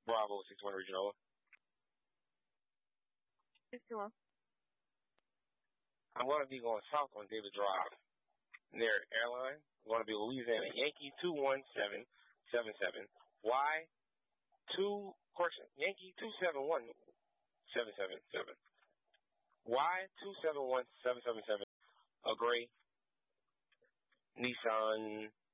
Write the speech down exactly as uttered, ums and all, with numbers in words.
Bravo, six one Regional. six two one. I'm going to be going south on David Drive near Airline. I'm going to be Louisiana Yankee two one seven seven seven. Y two, question, Yankee two seven one seven seven seven. Y two seven one seven seven seven. A gray Nissan